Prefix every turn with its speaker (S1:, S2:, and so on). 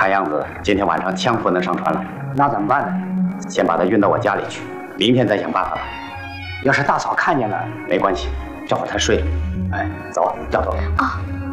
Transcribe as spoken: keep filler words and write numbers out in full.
S1: 看样子今天晚上枪不能上船了。
S2: 那怎么办呢？
S1: 先把他运到我家里去，明天再想办法吧。
S2: 要是大嫂看见了，
S1: 没关系，这会儿他睡了。哎，走，掉头。
S3: 啊。